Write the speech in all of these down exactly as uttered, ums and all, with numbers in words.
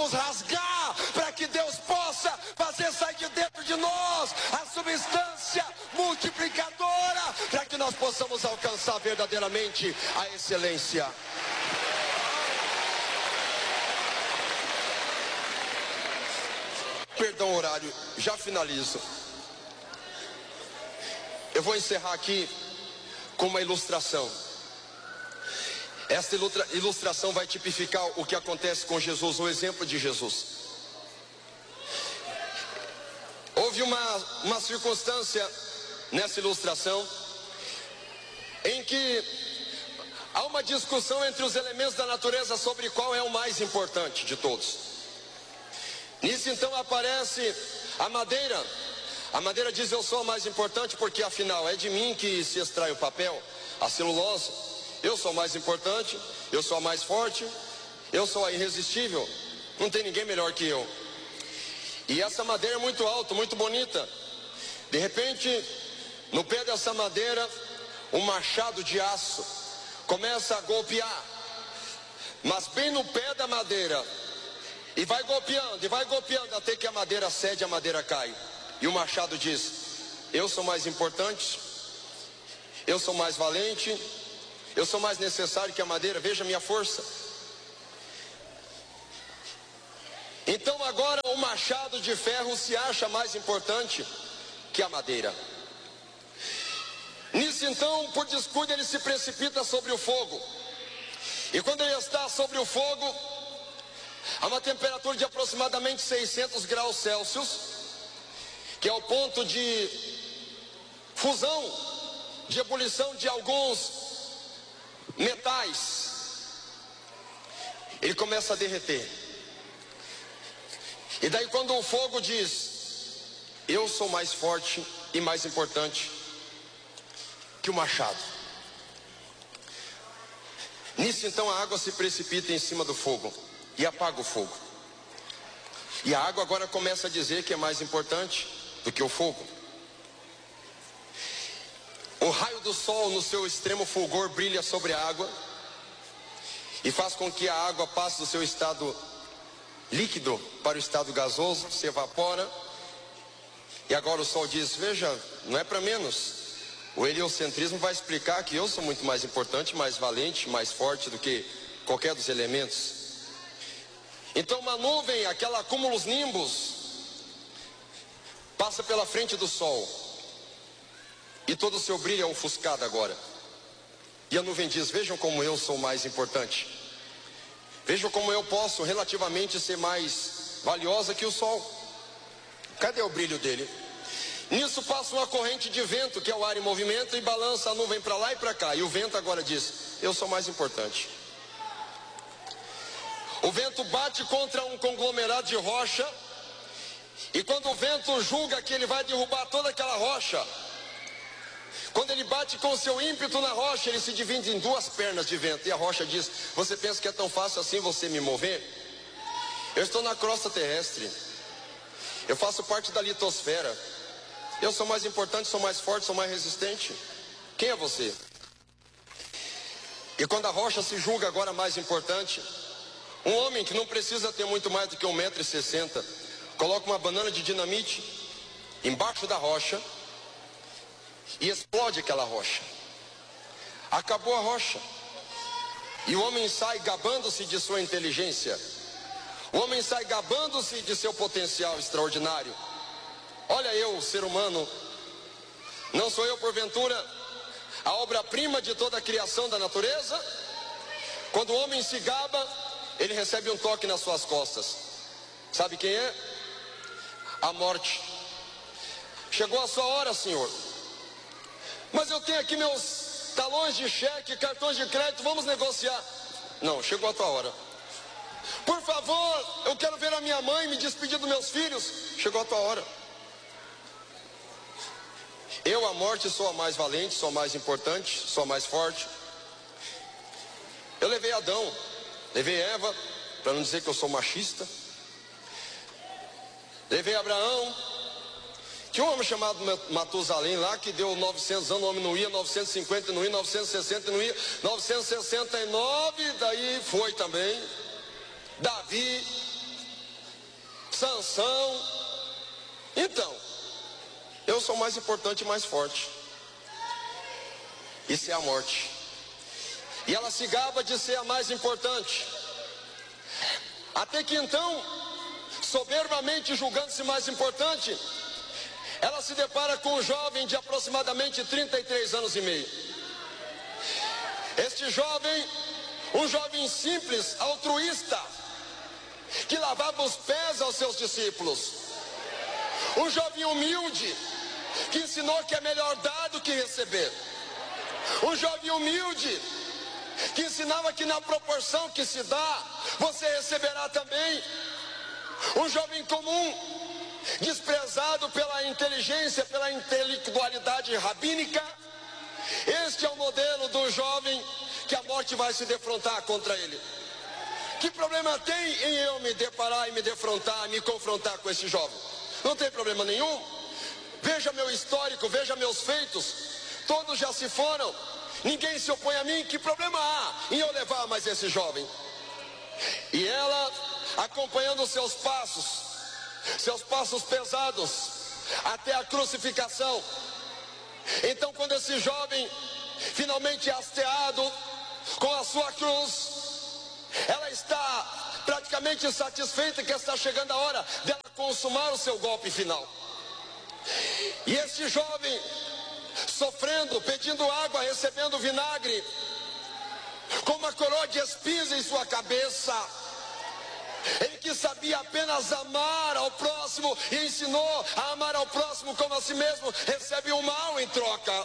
precisamos rasgar para que Deus possa fazer sair de dentro de nós a substância multiplicadora, para que nós possamos alcançar verdadeiramente a excelência. Perdão, horário, já finalizo. Eu vou encerrar aqui com uma ilustração. Esta ilustração vai tipificar o que acontece com Jesus, o exemplo de Jesus. Houve uma, uma circunstância nessa ilustração em que há uma discussão entre os elementos da natureza sobre qual é o mais importante de todos. Nisso então aparece a madeira. A madeira diz: eu sou a mais importante porque afinal é de mim que se extrai o papel, a celulose. Eu sou a mais importante, eu sou a mais forte, eu sou a irresistível, não tem ninguém melhor que eu. E essa madeira é muito alta, muito bonita. De repente, no pé dessa madeira, um machado de aço começa a golpear, mas bem no pé da madeira, e vai golpeando, e vai golpeando, até que a madeira cede, a madeira cai. E o machado diz: eu sou mais importante, eu sou mais valente, eu sou mais necessário que a madeira, veja a minha força. Então agora o machado de ferro se acha mais importante que a madeira. Nisso então, por descuido, ele se precipita sobre o fogo. E quando ele está sobre o fogo, a uma temperatura de aproximadamente seiscentos graus Celsius, que é o ponto de fusão, de ebulição de alguns metais, ele começa a derreter. E daí quando o fogo diz: eu sou mais forte e mais importante que o machado. Nisso então a água se precipita em cima do fogo e apaga o fogo. E a água agora começa a dizer que é mais importante do que o fogo. O raio do sol no seu extremo fulgor brilha sobre a água e faz com que a água passe do seu estado líquido para o estado gasoso, se evapora. E agora o sol diz: veja, não é para menos. O heliocentrismo vai explicar que eu sou muito mais importante, mais valente, mais forte do que qualquer dos elementos. Então uma nuvem, aquela cúmulos nimbus, passa pela frente do sol e todo o seu brilho é ofuscado agora. E a nuvem diz: vejam como eu sou mais importante, vejam como eu posso relativamente ser mais valiosa que o sol. Cadê o brilho dele? Nisso passa uma corrente de vento, que é o ar em movimento, e balança a nuvem para lá e para cá. E o vento agora diz: eu sou mais importante. O vento bate contra um conglomerado de rocha, e quando o vento julga que ele vai derrubar toda aquela rocha, quando ele bate com o seu ímpeto na rocha, ele se divide em duas pernas de vento. E a rocha diz: você pensa que é tão fácil assim você me mover? Eu estou na crosta terrestre, eu faço parte da litosfera, eu sou mais importante, sou mais forte, sou mais resistente. Quem é você? E quando a rocha se julga agora mais importante, um homem que não precisa ter muito mais do que um metro e sessenta, coloca uma banana de dinamite embaixo da rocha e explode aquela rocha. Acabou a rocha. E o homem sai gabando-se de sua inteligência. O homem sai gabando-se de seu potencial extraordinário. Olha eu, ser humano, não sou eu porventura a obra-prima de toda a criação da natureza? Quando o homem se gaba, ele recebe um toque nas suas costas. Sabe quem é? A morte. Chegou a sua hora, Senhor. Mas eu tenho aqui meus talões de cheque, cartões de crédito, vamos negociar. Não, chegou a tua hora. Por favor, eu quero ver a minha mãe, me despedir dos meus filhos. Chegou a tua hora. Eu, a morte, sou a mais valente, sou a mais importante, sou a mais forte. Eu levei Adão, levei Eva, para não dizer que eu sou machista. Levei Abraão. Tinha um homem chamado Matusalém lá, que deu novecentos anos, o homem não ia, novecentos e cinquenta não ia, novecentos e sessenta não ia, novecentos e sessenta e nove, daí foi também. Davi, Sansão. Então, eu sou mais importante e mais forte. Isso é a morte. E ela se gaba de ser a mais importante. Até que então, soberbamente julgando-se mais importante, ela se depara com um jovem de aproximadamente trinta e três anos e meio. Este jovem, um jovem simples, altruísta, que lavava os pés aos seus discípulos. Um jovem humilde, que ensinou que é melhor dar do que receber. Um jovem humilde, que ensinava que na proporção que se dá, você receberá também. Um jovem comum, desprezado pela inteligência, pela intelectualidade rabínica. Este é o modelo do jovem que a morte vai se defrontar contra ele. Que problema tem em eu me deparar e me defrontar, me confrontar com esse jovem? Não tem problema nenhum. Veja meu histórico, veja meus feitos. Todos já se foram. Ninguém se opõe a mim. Que problema há em eu levar mais esse jovem? E ela, acompanhando os seus passos, seus passos pesados, até a crucificação. Então, quando esse jovem finalmente é hasteado com a sua cruz, ela está praticamente satisfeita que está chegando a hora dela consumar o seu golpe final. E esse jovem, sofrendo, pedindo água, recebendo vinagre, com uma coroa de espinhos em sua cabeça, ele que sabia apenas amar ao próximo e ensinou a amar ao próximo como a si mesmo, recebe o mal em troca.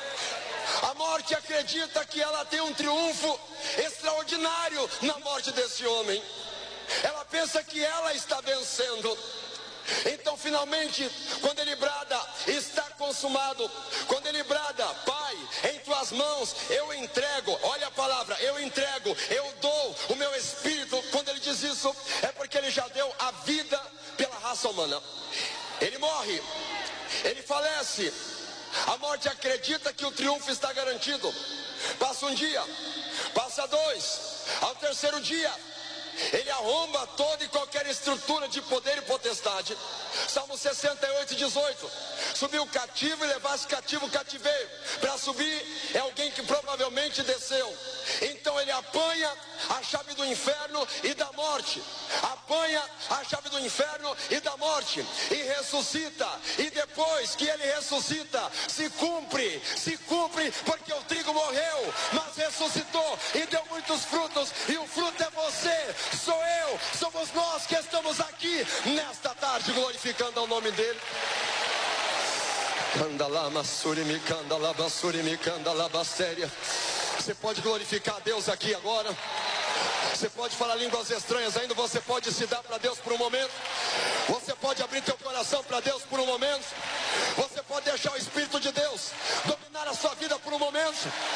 A morte acredita que ela tem um triunfo extraordinário na morte desse homem. Ela pensa que ela está vencendo. Então, finalmente, quando ele brada, está consumado. Quando ele brada, Pai, em tuas mãos eu entrego. Olha a palavra, eu entrego, eu dou o meu espírito. Quando ele diz isso, é porque ele já deu a vida pela raça humana. Ele morre, ele falece. A morte acredita que o triunfo está garantido. Passa um dia, passa dois, ao terceiro dia, ele arromba toda e qualquer estrutura de poder e potestade. Salmo sessenta e oito, dezoito. Subiu cativo e levasse cativo o cativeiro. Para subir é alguém que provavelmente desceu. Então ele apanha a chave do inferno e da morte. Apanha a chave do inferno e da morte. E ressuscita. E depois que ele ressuscita, se cumpre, se cumpre, porque o trigo morreu, mas ressuscitou e deu muitos frutos. E o fruto é você, sou eu, somos nós que estamos aqui nesta tarde glorificando ao nome dele. Você pode glorificar a Deus aqui agora. Você pode falar línguas estranhas ainda. Você pode se dar para Deus por um momento. Você pode abrir teu coração para Deus por um momento. Você pode deixar o Espírito de Deus dominar a sua vida por um momento.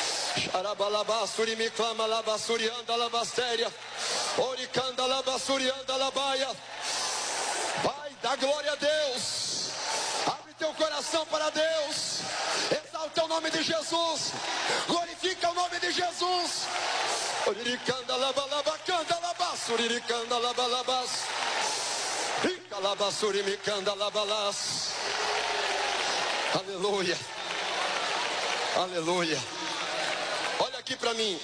Vai, dá glória a Deus. Abre teu coração para Deus. Exalta o nome de Jesus. Glorifica o nome de Jesus. Aleluia. Aleluia. Olha aqui para mim.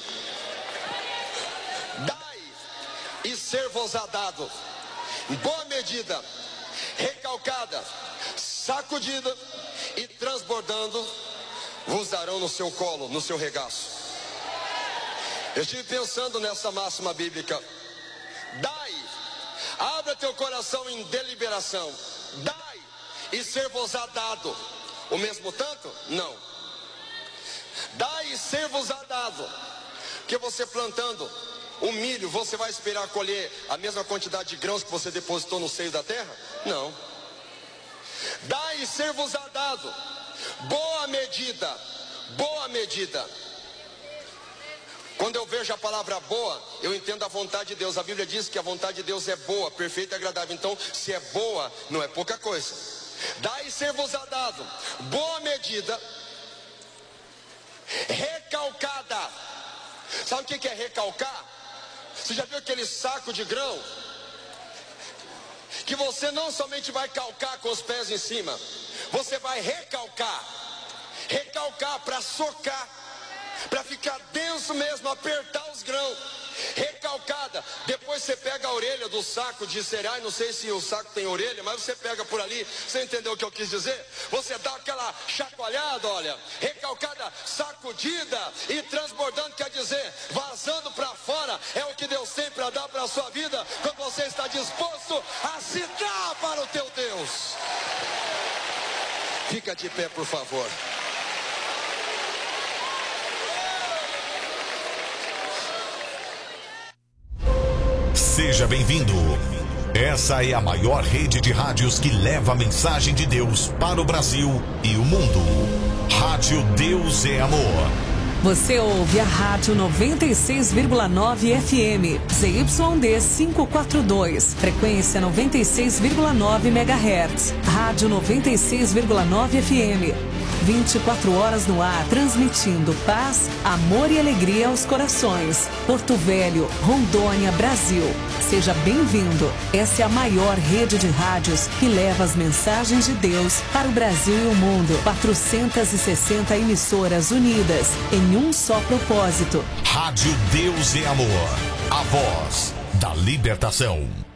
Dai e ser-vos-á dado. Boa medida, recalcada, sacudida e transbordando, vos darão no seu colo, no seu regaço. Eu estive pensando nessa máxima bíblica. Dai, abra teu coração em deliberação. Dai e ser-vos-á dado. O mesmo tanto? Não. Dai e ser-vos-á dado. Que você plantando o milho, você vai esperar colher a mesma quantidade de grãos que você depositou no seio da terra? Não. Dai e ser-vos-á dado. Boa medida, boa medida. Quando eu vejo a palavra boa, eu entendo a vontade de Deus. A Bíblia diz que a vontade de Deus é boa, perfeita e agradável. Então, se é boa, não é pouca coisa. Dai e ser-vos-á dado. Boa medida, recalcada. Sabe o que é recalcar? Você já viu aquele saco de grão que você não somente vai calcar com os pés em cima, você vai recalcar. Recalcar para socar, para ficar denso mesmo, apertar os grãos. Recalcada. Depois você pega a orelha do saco de cereais, não sei se o saco tem orelha, mas você pega por ali, você entendeu o que eu quis dizer? Você dá aquela chacoalhada, olha, recalcada, sacudida e transbordando, quer dizer, vazando para fora. É o que Deus tem para dar para a sua vida, quando você está disposto a se dar para o teu Deus. Fica de pé, por favor. Seja bem-vindo. Essa é a maior rede de rádios que leva a mensagem de Deus para o Brasil e o mundo. Rádio Deus é Amor. Você ouve a Rádio noventa e seis vírgula nove F M, Z Y D quinhentos e quarenta e dois, frequência noventa e seis vírgula nove megahertz. Rádio noventa e seis vírgula nove F M. vinte e quatro horas no ar, transmitindo paz, amor e alegria aos corações. Porto Velho, Rondônia, Brasil. Seja bem-vindo. Essa é a maior rede de rádios que leva as mensagens de Deus para o Brasil e o mundo. quatrocentas e sessenta emissoras unidas em um só propósito. Rádio Deus é Amor. A voz da libertação.